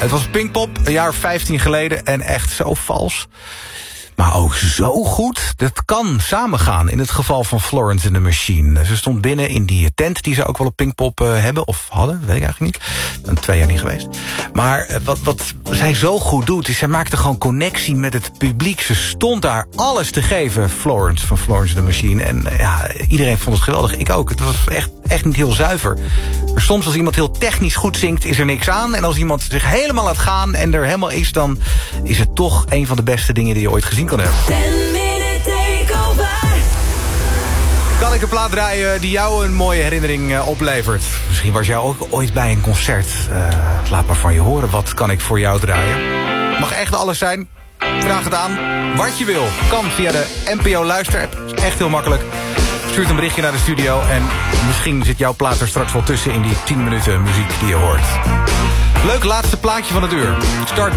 Het was Pinkpop, een jaar of 15 geleden. En echt zo vals. Maar ook zo goed. Dat kan samengaan in het geval van Florence and the Machine. Ze stond binnen in die tent die ze ook wel op Pinkpop hebben. Of hadden, weet ik eigenlijk niet. Ik ben 2 jaar niet geweest. Maar wat zij zo goed doet, is zij maakte gewoon connectie met het publiek. Ze stond daar alles te geven, Florence van Florence and the Machine. En ja, iedereen vond het geweldig. Ik ook. Het was echt niet heel zuiver. Maar soms als iemand heel technisch goed zingt, is er niks aan. En als iemand zich helemaal laat gaan en er helemaal is, dan is het toch een van de beste dingen die je ooit gezien kan hebben. 10 minute takeover. Kan ik een plaat draaien die jou een mooie herinnering oplevert? Misschien was jij ook ooit bij een concert. Laat maar van je horen. Wat kan ik voor jou draaien? Mag echt alles zijn. Vraag het aan. Wat je wil. Kan via de NPO Luister-app. Is echt heel makkelijk. Stuurt een berichtje naar de studio. En misschien zit jouw plaat er straks wel tussen in die 10 minuten muziek die je hoort. Leuk laatste plaatje van het uur. Start